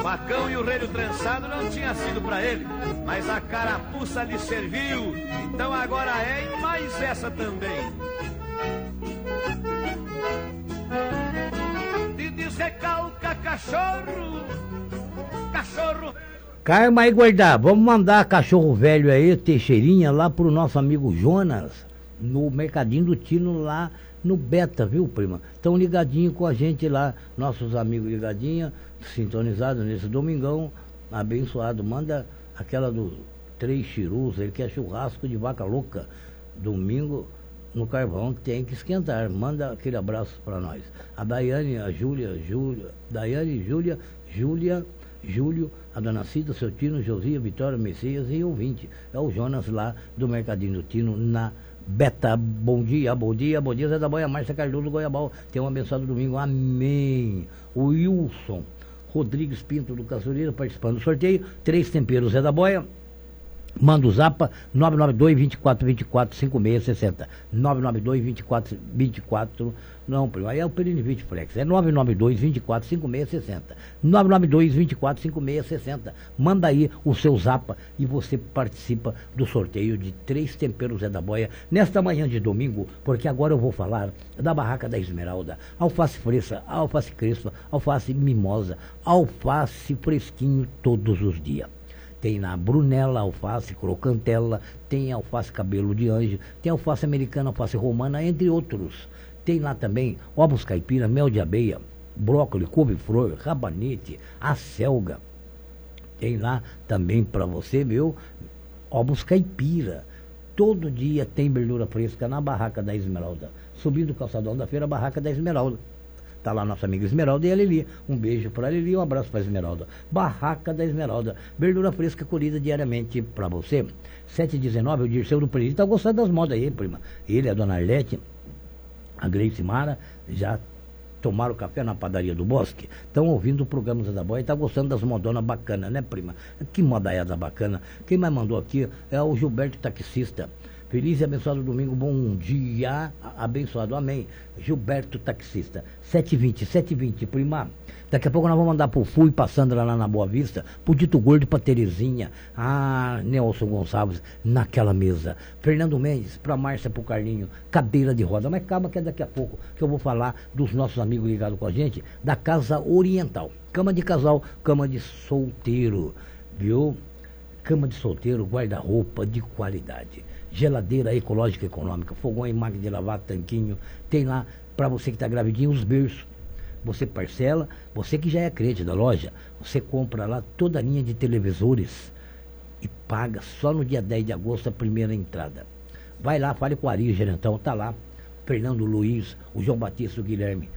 facão e o relho trançado não tinha sido pra ele, mas a carapuça lhe serviu, então agora é e mais essa também. De desrecalca cachorro, cachorro. Carma aí, guardar, vamos mandar cachorro velho aí, Teixeirinha, lá pro nosso amigo Jonas, no Mercadinho do Tino, lá no Beta, viu, prima? Estão ligadinho com a gente lá, nossos amigos ligadinhos, sintonizados nesse domingão, abençoado. Manda aquela do Três Chirus, ele quer churrasco de vaca louca, domingo no carvão, tem que esquentar. Manda aquele abraço para nós. A Daiane, a Júlia, Daiane, Júlio, a Dona Cida, seu Tino, Josia, Vitória, Messias e ouvinte. É o Jonas lá do Mercadinho do Tino, na Beta. Bom dia, Zé da Boia, Márcia Cardoso, Goiabal. Tenha um abençoado domingo, amém. O Wilson Rodrigues Pinto do Caçuleiro participando do sorteio. 3 temperos, Zé da Boia. Manda o zapa 992-24-24-5660. 992-24-24. Não, primo, aí é o Perinivite Flex. É 992-24-5660. 992-24-5660. Manda aí o seu zapa e você participa do sorteio de 3 temperos Zé da Boia nesta manhã de domingo, porque agora eu vou falar da Barraca da Esmeralda. Alface fresca, alface crespa, alface mimosa, alface fresquinho todos os dias. Tem na Brunella, alface crocantela, tem alface cabelo de anjo, tem alface americana, alface romana, entre outros. Tem lá também ovos caipira, mel de abelha, brócolis, couve-flor, rabanete, acelga. Tem lá também para você, viu, ovos caipira. Todo dia tem verdura fresca na Barraca da Esmeralda. Subindo o calçadão da feira, Barraca da Esmeralda. Tá lá nossa amiga Esmeralda e a Lili. Um beijo para a Lili, um abraço para a Esmeralda. Barraca da Esmeralda. Verdura fresca colhida diariamente para você. 7h19, o Dirceu do Presídio. Tá gostando das modas aí, prima. Ele, a Dona Arlete, a Gleice Mara, já tomaram café na padaria do Bosque. Estão ouvindo o programa Zé da Boia e tá gostando das modonas bacanas, né, prima? Que modaiada bacana. Quem mais mandou aqui é o Gilberto Taxista. Feliz e abençoado domingo, bom dia, abençoado, amém. Gilberto Taxista, 7h20, prima. Daqui a pouco nós vamos mandar pro Fui, pra Sandra lá na Boa Vista, pro Dito Gordo e pra Terezinha. Nelson Gonçalves, naquela mesa. Fernando Mendes, pra Márcia, pro Carlinho, cadeira de roda. Mas calma que é daqui a pouco que eu vou falar dos nossos amigos ligados com a gente, da Casa Oriental. Cama de casal, cama de solteiro, viu? Cama de solteiro, guarda-roupa de qualidade. Geladeira ecológica econômica, fogão em máquina de lavar, tanquinho. Tem lá, para você que está gravidinho, os berços. Você parcela, você que já é cliente da loja, você compra lá toda a linha de televisores e paga só no dia 10 de agosto a primeira entrada. Vai lá, fale com o Ari, gerentão, tá lá. Fernando Luiz, o João Batista, o Guilherme.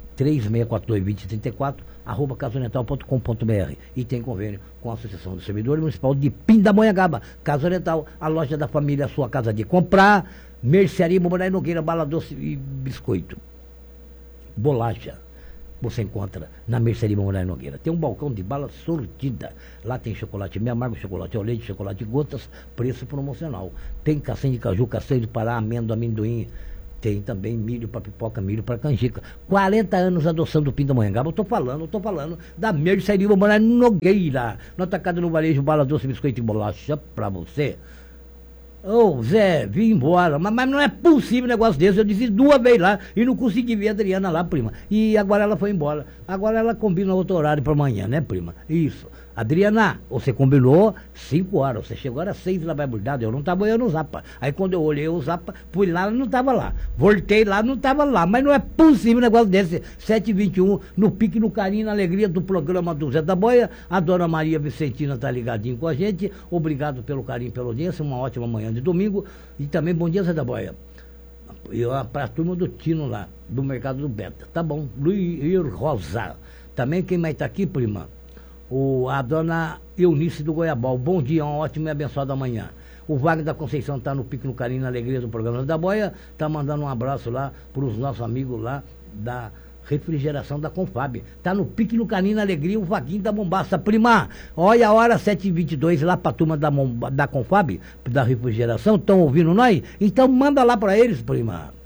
3642-2034, @casaoriental.com.br, e tem convênio com a Associação dos Servidores Municipal de Pindamonhangaba. Casa Oriental, a loja da família, a sua casa de comprar. Mercearia Moraes Nogueira, bala doce e biscoito. Bolacha, você encontra na Mercearia Moraes Nogueira. Tem um balcão de bala sortida. Lá tem chocolate meio amargo, chocolate ao leite, chocolate gotas, preço promocional. Tem castanha de caju, castanha de pará, amêndoa, amendoim. Tem também milho para pipoca, milho para canjica. 40 anos adoçando o Pindamonhangaba. Eu tô falando da Mercearia Moraes Nogueira. No atacado, no varejo, bala doce, biscoito e bolacha para você. Ô, Zé, vim embora. Mas não é possível um negócio desse. Eu disse 2 vezes lá e não consegui ver a Adriana lá, prima. E agora ela foi embora. Agora ela combina outro horário para amanhã, né, prima? Isso. Adriana, você combinou 5 horas. Você chegou às 6 e ela vai bordada. Eu não tava olhando o Zapa. Aí quando eu olhei o Zapa, fui lá, ela não tava lá. Voltei lá, não tava lá. Mas não é possível um negócio desse. 7h21, no pique, no carinho, na alegria do programa do Zé da Boia. A dona Maria Vicentina tá ligadinho com a gente. Obrigado pelo carinho, pela audiência. Uma ótima manhã de domingo. E também bom dia, Zé da Boia. Para a turma do Tino lá, do Mercado do Beta. Tá bom. Luiz Rosa. Também quem mais tá aqui, prima? A dona Eunice do Goiabal. Bom dia, uma ótima e abençoada manhã. O Wagner da Conceição está no pique, no carinho, na alegria do programa da Boia. Está mandando um abraço lá para os nossos amigos lá da refrigeração da Confab. Está no pique, no carinho, na alegria, o Vaguinho da Mombaça. Prima, olha a hora, 7h22, lá para a turma da Confab, da refrigeração. Estão ouvindo nós? Então manda lá para eles, prima.